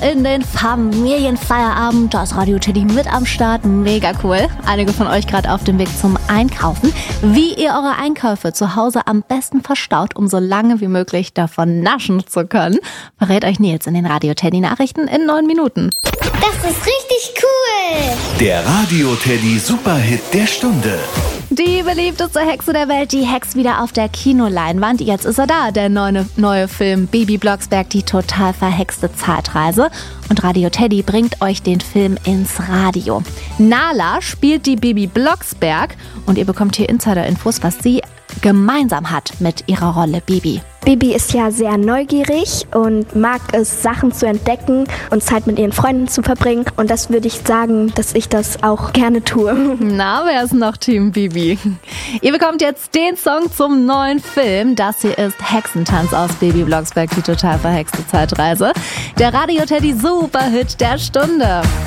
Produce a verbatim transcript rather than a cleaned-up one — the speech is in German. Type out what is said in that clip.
in den Familienfeierabend. Da ist Radio Teddy mit am Start. Mega cool. Einige von euch gerade auf dem Weg zum Einkaufen. Wie ihr eure Einkäufe zu Hause am besten verstaut, um so lange wie möglich davon naschen zu können, verrät euch Nils in den Radio Teddy Nachrichten in neun Minuten. Das ist richtig cool. Der Radio Teddy Superhit der Stunde. Die beliebteste Hexe der Welt, die hext wieder auf der Kinoleinwand. Jetzt ist er da, der neue, neue Film Bibi Blocksberg, die total verhexte Zeitreise. Und Radio Teddy bringt euch den Film ins Radio. Nala spielt die Bibi Blocksberg und ihr bekommt hier Insider-Infos, was sie gemeinsam hat mit ihrer Rolle Bibi. Bibi ist ja sehr neugierig und mag es, Sachen zu entdecken und Zeit mit ihren Freunden zu verbringen. Und das würde ich sagen, dass ich das auch gerne tue. Na, wer ist noch Team Bibi? Ihr bekommt jetzt den Song zum neuen Film. Das hier ist Hexentanz aus Bibi Blocksberg, die total verhexte Zeitreise. Der Radio Teddy Superhit der Stunde.